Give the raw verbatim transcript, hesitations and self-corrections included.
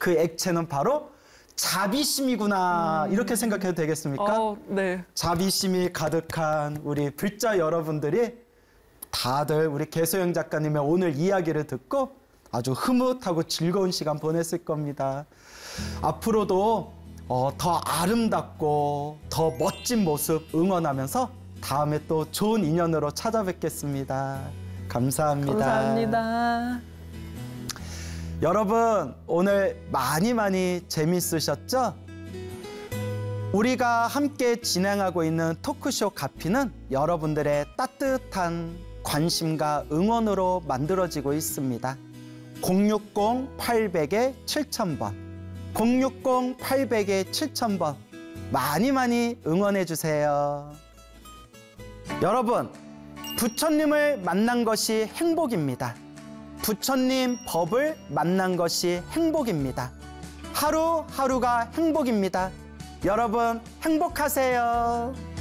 그 액체는 바로 자비심이구나. 음. 이렇게 생각해도 되겠습니까? 어, 네. 자비심이 가득한 우리 불자 여러분들이 다들 우리 개소영 작가님의 오늘 이야기를 듣고 아주 흐뭇하고 즐거운 시간 보냈을 겁니다. 앞으로도 어, 더 아름답고 더 멋진 모습 응원하면서 다음에 또 좋은 인연으로 찾아뵙겠습니다. 감사합니다. 감사합니다. 여러분, 오늘 많이 많이 재밌으셨죠? 우리가 함께 진행하고 있는 토크쇼 가피는 여러분들의 따뜻한 관심과 응원으로 만들어지고 있습니다. 공육공 팔백 칠천 번, 공육공 팔백 칠천 번 많이 많이 응원해 주세요. 여러분, 부처님을 만난 것이 행복입니다. 부처님 법을 만난 것이 행복입니다. 하루하루가 행복입니다. 여러분, 행복하세요.